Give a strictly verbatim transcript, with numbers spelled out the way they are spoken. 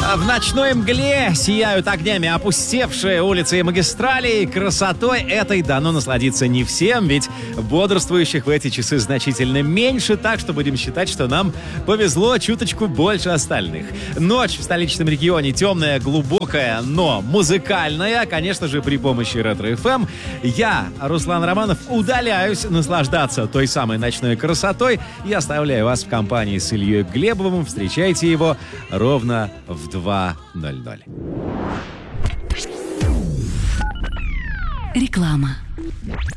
В ночной мгле сияют огнями опустевшие улицы и магистрали, и красотой этой дано насладиться не всем, ведь бодрствующих в эти часы значительно меньше, так что будем считать, что нам повезло чуточку больше остальных. Ночь в столичном регионе темная, глубокая, но музыкальная, конечно же, при помощи Ретро-эф эм. Я, Руслан Романов, удаляюсь наслаждаться той самой ночной красотой и оставляю вас в компании с Ильей Глебовым. Встречайте его ровно в два ноль ноль. Реклама.